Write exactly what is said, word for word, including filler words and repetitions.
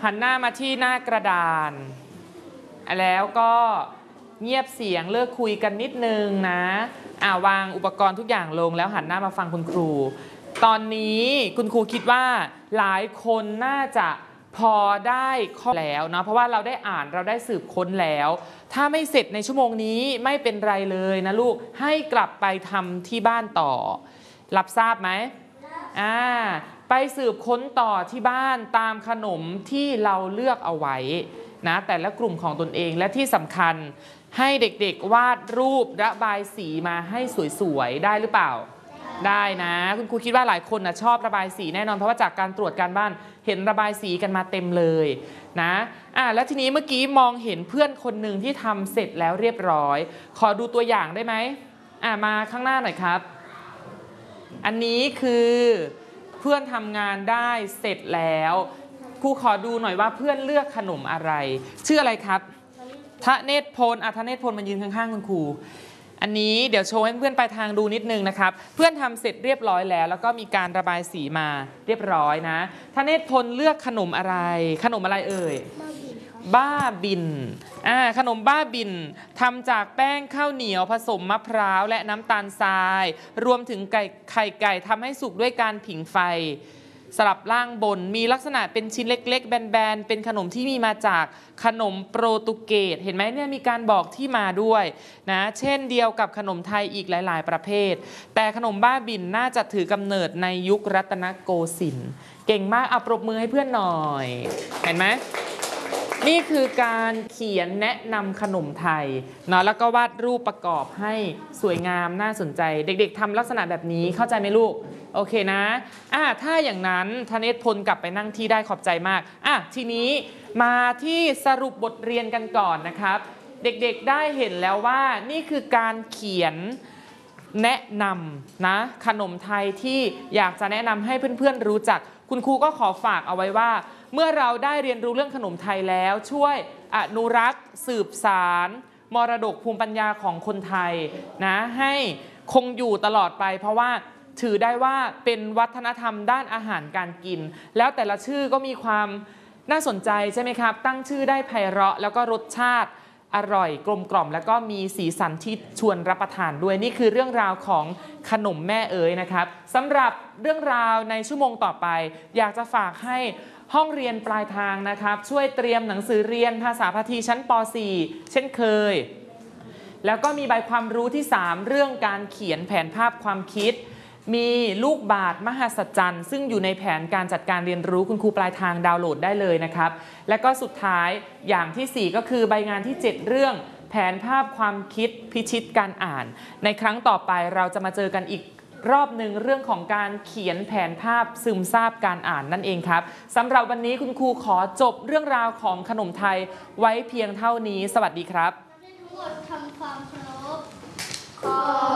หันหน้ามาที่หน้ากระดานแล้วก็เงียบเสียงเลิกคุยกันนิดนึงนะอ่าวางอุปกรณ์ทุกอย่างลงแล้วหันหน้ามาฟังคุณครูตอนนี้คุณครูคิดว่าหลายคนน่าจะพอได้ข้อแล้วเนาะเพราะว่าเราได้อ่านเราได้สืบค้นแล้วถ้าไม่เสร็จในชั่วโมงนี้ไม่เป็นไรเลยนะลูกให้กลับไปทำที่บ้านต่อรับทราบไหมอ่าไปสืบค้นต่อที่บ้านตามขนมที่เราเลือกเอาไว้นะแต่ละกลุ่มของตนเองและที่สำคัญให้เด็กๆวาดรูประบายสีมาให้สวยๆได้หรือเปล่าได้นะคุณครูคิดว่าหลายคนนะชอบระบายสีแน่นอนเพราะว่าจากการตรวจการบ้านเห็นระบายสีกันมาเต็มเลยนะอ่ะแล้วทีนี้เมื่อกี้มองเห็นเพื่อนคนหนึ่งที่ทำเสร็จแล้วเรียบร้อยขอดูตัวอย่างได้ไหมอ่ะมาข้างหน้าหน่อยครับอันนี้คือเพื่อนทำงานได้เสร็จแล้วครูขอดูหน่อยว่าเพื่อนเลือกขนมอะไรชื่ออะไรครับทะเนศพลอ่ะทะเนศพลมายืนข้างๆคุณครูอันนี้เดี๋ยวโชว์ให้เพื่อนปลายทางดูนิดนึงนะครับเพื่อนทำเสร็จเรียบร้อยแล้วแล้วก็มีการระบายสีมาเรียบร้อยนะทะเนศพลเลือกขนมอะไรขนมอะไรเอ่ยบ้าบินอ่าขนมบ้าบินทำจากแป้งข้าวเหนียวผสมมะพร้าวและน้ำตาลทรายรวมถึงไก่ไข่ไก่ทำให้สุกด้วยการผิงไฟสลับล่างบนมีลักษณะเป็นชิ้นเล็กๆแบนๆเป็นขนมที่มีมาจากขนมโปรตุเกสเห็นไหมเนี่ยมีการบอกที่มาด้วยนะเช่นเดียวกับขนมไทยอีกหลายๆประเภทแต่ขนมบ้าบินน่าจะถือกำเนิดในยุครัตนโกสินทร์เก่งมากเอาปรบมือให้เพื่อนหน่อยเห็นไหมนี่คือการเขียนแนะนำขนมไทยเนาะแล้วก็วาดรูปประกอบให้สวยงามน่าสนใจเด็กๆทำลักษณะแบบนี้เข้าใจไหมลูกโอเคนะอ่ะถ้าอย่างนั้นธเนศพลกลับไปนั่งที่ได้ขอบใจมากอ่ะทีนี้มาที่สรุปบทเรียนกันก่อนนะครับเด็กๆได้เห็นแล้วว่านี่คือการเขียนแนะนำนะขนมไทยที่อยากจะแนะนำให้เพื่อนๆรู้จักคุณครูก็ขอฝากเอาไว้ว่าเมื่อเราได้เรียนรู้เรื่องขนมไทยแล้วช่วยอนุรักษ์สืบสารมรดกภูมิปัญญาของคนไทยนะให้คงอยู่ตลอดไปเพราะว่าถือได้ว่าเป็นวัฒนธรรมด้านอาหารการกินแล้วแต่ละชื่อก็มีความน่าสนใจใช่ไหมครับตั้งชื่อได้ไพเราะแล้วก็รสชาติอร่อยกลมกล่อมแล้วก็มีสีสันที่ชวนรับประทานด้วยนี่คือเรื่องราวของขนมแม่เอ๋ยนะครับสำหรับเรื่องราวในชั่วโมงต่อไปอยากจะฝากให้ห้องเรียนปลายทางนะครับช่วยเตรียมหนังสือเรียนภาษาพาทีชั้นป .สี่ เช่นเคยแล้วก็มีใบความรู้ที่สามเรื่องการเขียนแผนภาพความคิดมีลูกบาศก์มหัศจรรย์ซึ่งอยู่ในแผนการจัดการเรียนรู้คุณครูปลายทางดาวน์โหลดได้เลยนะครับและก็สุดท้ายอย่างที่สี่ก็คือใบงานที่เจ็ดเรื่องแผนภาพความคิดพิชิตการอ่านในครั้งต่อไปเราจะมาเจอกันอีกรอบหนึ่งเรื่องของการเขียนแผนภาพซึมซาบการอ่านนั่นเองครับสำหรับวันนี้คุณครูขอจบเรื่องราวของขนมไทยไว้เพียงเท่านี้สวัสดีครับทั้งหมดทำความเคารพ